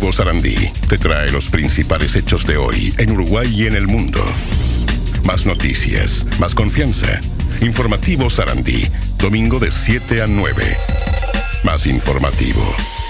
Informativo Sarandí te trae los principales hechos de hoy en Uruguay y en el mundo. Más noticias, más confianza. Informativo Sarandí, domingo de 7 a 9. Más informativo.